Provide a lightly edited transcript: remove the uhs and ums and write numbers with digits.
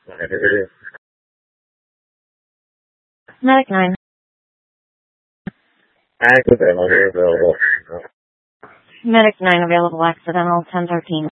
Medic 9. Accidental, you're available. Medic 9 available, accidental 1013.